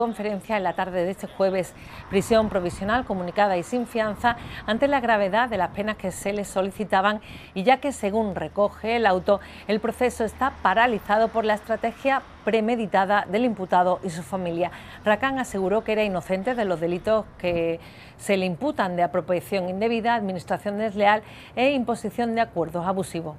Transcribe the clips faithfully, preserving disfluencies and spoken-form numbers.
Conferencia en la tarde de este jueves, prisión provisional comunicada y sin fianza ante la gravedad de las penas que se les solicitaban y ya que, según recoge el auto, el proceso está paralizado por la estrategia premeditada del imputado y su familia. Racán aseguró que era inocente de los delitos que se le imputan de apropiación indebida, administración desleal e imposición de acuerdos abusivos.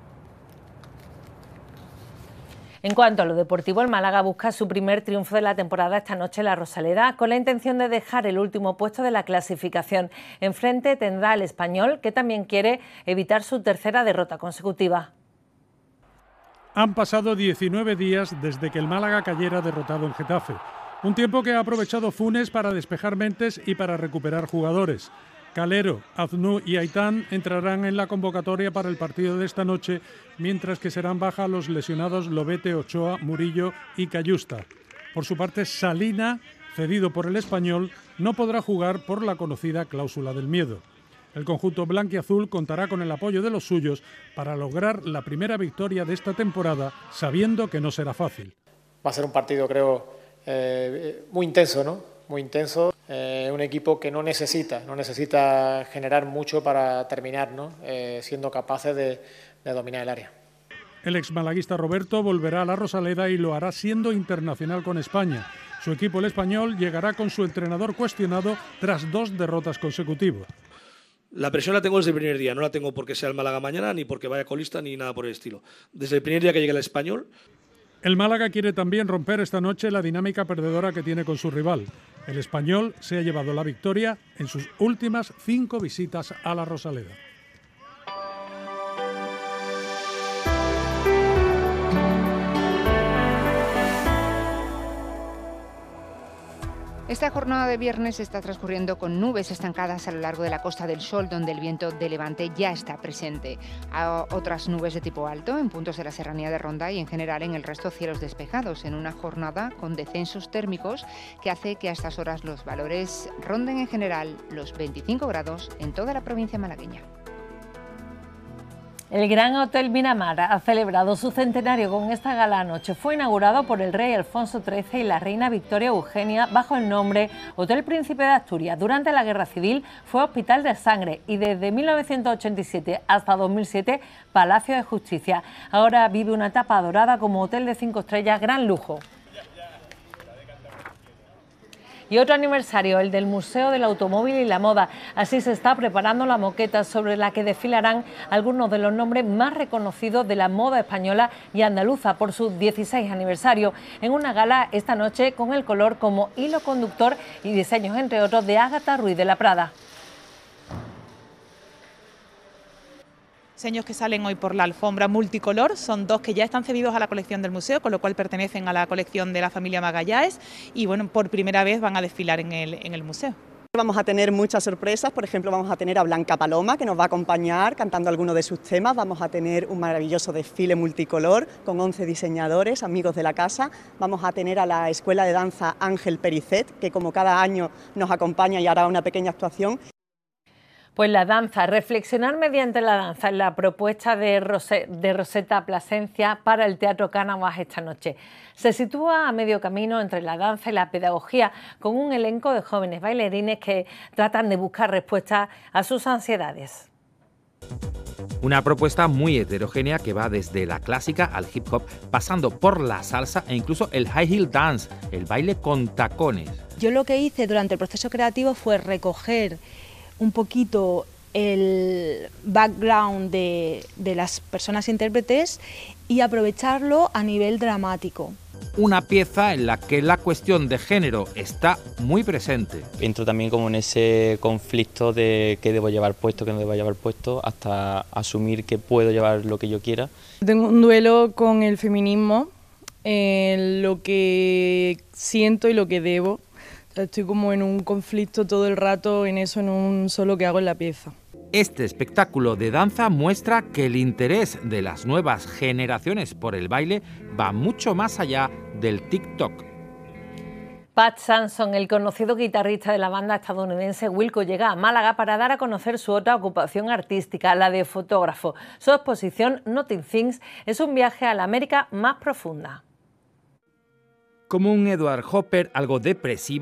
En cuanto a lo deportivo, el Málaga busca su primer triunfo de la temporada esta noche en la Rosaleda, con la intención de dejar el último puesto de la clasificación. Enfrente tendrá al Español, que también quiere evitar su tercera derrota consecutiva. Han pasado diecinueve días desde que el Málaga cayera derrotado en Getafe. Un tiempo que ha aprovechado Funes para despejar mentes y para recuperar jugadores. Calero, Aznou y Aitán entrarán en la convocatoria para el partido de esta noche, mientras que serán baja los lesionados Lobete, Ochoa, Murillo y Cayusta. Por su parte, Salina, cedido por el Español, no podrá jugar por la conocida cláusula del miedo. El conjunto blanquiazul contará con el apoyo de los suyos para lograr la primera victoria de esta temporada, sabiendo que no será fácil. Va a ser un partido, creo, eh, muy intenso, ¿no? Muy intenso, eh, un equipo que no necesita, no necesita generar mucho para terminar, ¿no? Eh, siendo capaces de, de dominar el área. El exmalaguista Roberto volverá a la Rosaleda y lo hará siendo internacional con España. Su equipo, el Español, llegará con su entrenador cuestionado tras dos derrotas consecutivas. La presión la tengo desde el primer día, no la tengo porque sea el Málaga mañana, ni porque vaya colista, ni nada por el estilo. Desde el primer día que llegue el Español. El Málaga quiere también romper esta noche la dinámica perdedora que tiene con su rival. El Español se ha llevado la victoria en sus últimas cinco visitas a la Rosaleda. Esta jornada de viernes está transcurriendo con nubes estancadas a lo largo de la Costa del Sol, donde el viento de levante ya está presente. Hay otras nubes de tipo alto en puntos de la serranía de Ronda y en general en el resto cielos despejados, en una jornada con descensos térmicos que hace que a estas horas los valores ronden en general los veinticinco grados en toda la provincia malagueña. El Gran Hotel Miramar ha celebrado su centenario con esta gala anoche. Fue inaugurado por el rey Alfonso trece y la reina Victoria Eugenia bajo el nombre Hotel Príncipe de Asturias. Durante la Guerra Civil fue Hospital de Sangre y desde mil novecientos ochenta y siete hasta dos mil siete Palacio de Justicia. Ahora vive una etapa dorada como hotel de cinco estrellas, gran lujo. Y otro aniversario, el del Museo del Automóvil y la Moda. Así se está preparando la moqueta sobre la que desfilarán algunos de los nombres más reconocidos de la moda española y andaluza por su dieciséis aniversario, en una gala esta noche con el color como hilo conductor y diseños, entre otros, de Ágata Ruiz de la Prada. Diseños que salen hoy por la alfombra multicolor, son dos que ya están cedidos a la colección del museo, con lo cual pertenecen a la colección de la familia Magallanes y bueno, por primera vez van a desfilar en el, en el museo. Vamos a tener muchas sorpresas, por ejemplo vamos a tener a Blanca Paloma que nos va a acompañar cantando algunos de sus temas, vamos a tener un maravilloso desfile multicolor con once diseñadores, amigos de la casa, vamos a tener a la Escuela de Danza Ángel Pericet que como cada año nos acompaña y hará una pequeña actuación. Pues la danza, reflexionar mediante la danza es la propuesta de, Rosé, de Rosetta Plasencia para el Teatro Cánovas esta noche. Se sitúa a medio camino entre la danza y la pedagogía, con un elenco de jóvenes bailarines que tratan de buscar respuestas a sus ansiedades. Una propuesta muy heterogénea que va desde la clásica al hip hop, pasando por la salsa e incluso el high heel dance, el baile con tacones. Yo lo que hice durante el proceso creativo fue recoger un poquito el background de, de las personas intérpretes y aprovecharlo a nivel dramático. Una pieza en la que la cuestión de género está muy presente. Entro también como en ese conflicto de qué debo llevar puesto, qué no debo llevar puesto, hasta asumir que puedo llevar lo que yo quiera. Tengo un duelo con el feminismo, eh, lo que siento y lo que debo. Estoy como en un conflicto todo el rato en eso, en un solo que hago en la pieza. Este espectáculo de danza muestra que el interés de las nuevas generaciones por el baile va mucho más allá del TikTok. Pat Sampson, el conocido guitarrista de la banda estadounidense Wilco, llega a Málaga para dar a conocer su otra ocupación artística, la de fotógrafo. Su exposición Nothing Things es un viaje a la América más profunda. como un Edward Hopper algo depresivo